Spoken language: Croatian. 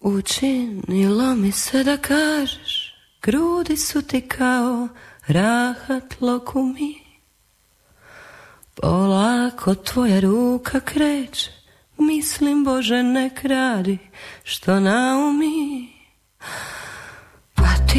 Učinilo mi se da kažeš, grudi su ti kao rahat lokumi. Polako tvoja ruka kreće, mislim Bože nek radi što naumi.